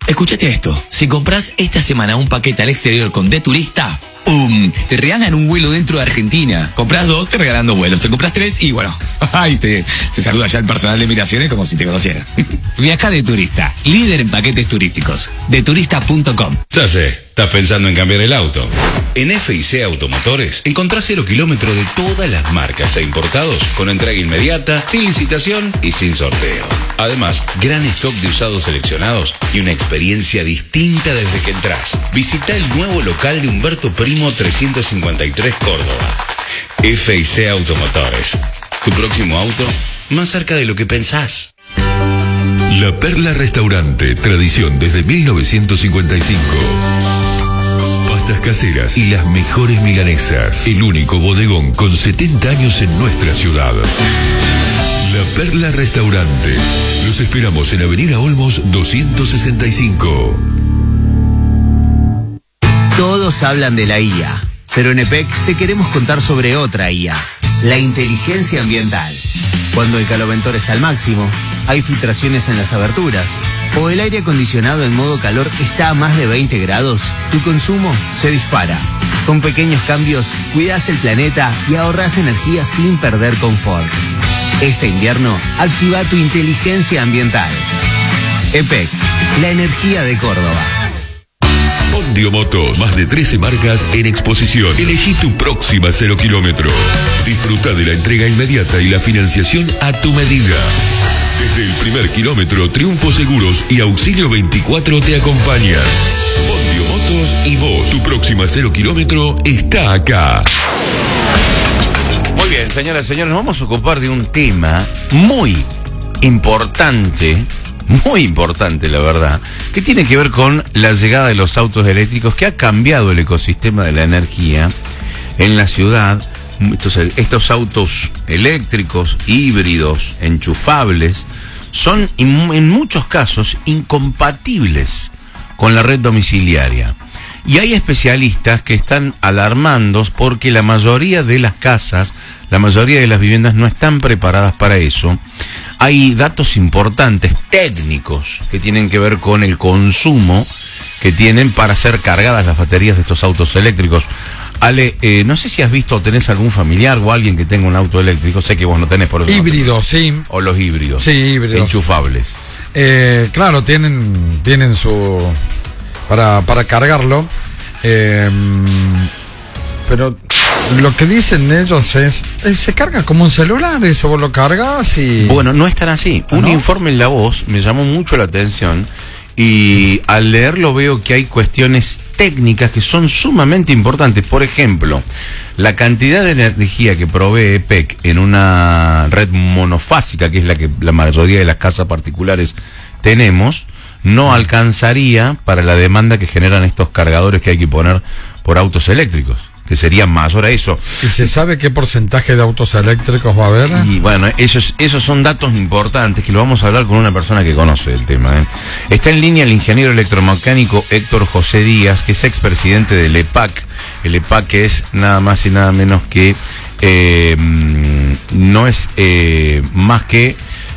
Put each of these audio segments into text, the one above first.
Escúchate esto. Si compras esta semana un paquete al exterior con De Turista, te regalan un vuelo dentro de Argentina. Compras 2, te regalan 2 vuelos. Te compras 3 y bueno, ay, te saluda ya el personal de migraciones como si te conociera. Viaja De Turista, líder en paquetes turísticos. Deturista.com. Ya sé, estás pensando en cambiar el auto. En FIC Automotores encontrás 0 kilómetros de todas las marcas e importados con entrega inmediata, sin licitación y sin sorteo. Además, gran stock de usados seleccionados y una experiencia distinta desde que entras. Visita el nuevo local de Humberto Primo 353 Córdoba. FIC Automotores. Tu próximo auto más cerca de lo que pensás. La Perla Restaurante, tradición desde 1955. Pastas caseras y las mejores milanesas. El único bodegón con 70 años en nuestra ciudad. La Perla Restaurante. Los esperamos en Avenida Olmos 265. Todos hablan de la IA, pero en EPEC te queremos contar sobre otra IA, la inteligencia ambiental. Cuando el caloventor está al máximo, hay filtraciones en las aberturas, o el aire acondicionado en modo calor está a más de 20 grados, tu consumo se dispara. Con pequeños cambios, cuidas el planeta y ahorras energía sin perder confort. Este invierno, activa tu inteligencia ambiental. EPEC, la energía de Córdoba. Ondio Motos, más de 13 marcas en exposición. Elegí tu próxima 0 kilómetro. Disfruta de la entrega inmediata y la financiación a tu medida. Desde el primer kilómetro, Triunfo Seguros y Auxilio 24 te acompañan. Ondio Motos y vos, tu próxima 0 kilómetro está acá. Muy bien, señoras y señores, nos vamos a ocupar de un tema muy importante, la verdad, que tiene que ver con la llegada de los autos eléctricos, que ha cambiado el ecosistema de la energía en la ciudad. Estos autos eléctricos, híbridos, enchufables, son en muchos casos incompatibles con la red domiciliaria. Y hay especialistas que están alarmando porque la mayoría de las casas, la mayoría de las viviendas no están preparadas para eso. Hay datos importantes, técnicos, que tienen que ver con el consumo que tienen para ser cargadas las baterías de estos autos eléctricos. Ale, no sé si has visto o tenés algún familiar o alguien que tenga un auto eléctrico. Sé que vos no tenés, por eso. Híbridos, sí. O los híbridos. Sí, híbridos. Enchufables. Claro, tienen su... para cargarlo. Pero lo que dicen ellos es se carga como un celular, eso vos lo cargas y... Bueno, no es tan así. Un informe en La Voz me llamó mucho la atención y al leerlo veo que hay cuestiones técnicas que son sumamente importantes. Por ejemplo, la cantidad de energía que provee EPEC en una red monofásica, que es la que la mayoría de las casas particulares tenemos, no alcanzaría para la demanda que generan estos cargadores que hay que poner por autos eléctricos, que sería mayor a eso. ¿Y se sabe qué porcentaje de autos eléctricos va a haber? Y bueno, esos son datos importantes que lo vamos a hablar con una persona que conoce el tema. Está en línea el ingeniero electromecánico Héctor José Díaz, que es expresidente del EPAC. El EPAC es nada más y nada menos que no es más que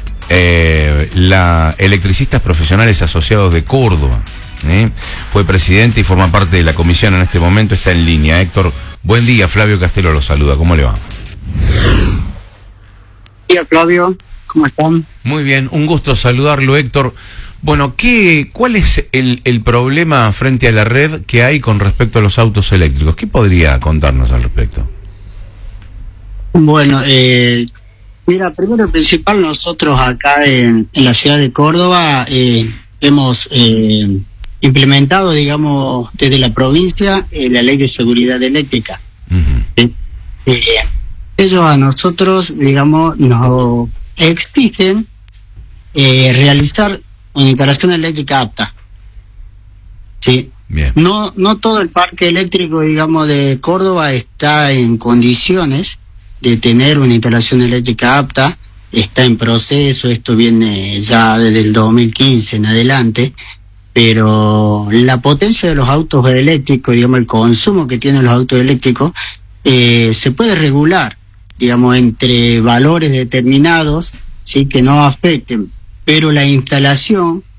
la Electricistas Profesionales Asociados de Córdoba. Fue presidente y forma parte de la comisión en este momento. Está en línea. Héctor, buen día. Flavio Castelo lo saluda. ¿Cómo le va? Buen día, Flavio. ¿Cómo están? Muy bien, un gusto saludarlo, Héctor. Bueno, ¿cuál es el problema frente a la red que hay con respecto a los autos eléctricos? ¿Qué podría contarnos al respecto? Bueno, mira, primero y principal, nosotros acá en la ciudad de Córdoba hemos implementado, digamos, desde la provincia la ley de seguridad eléctrica. Ellos a nosotros, digamos, nos exigen realizar una instalación eléctrica apta. Sí. Bien. No todo el parque eléctrico, digamos, de Córdoba está en condiciones de tener una instalación eléctrica apta. Está en proceso, esto viene ya desde el 2015 en adelante, pero la potencia de los autos eléctricos, digamos, el consumo que tienen los autos eléctricos, se puede regular, digamos, entre valores determinados, sí, que no afecten, pero la instalación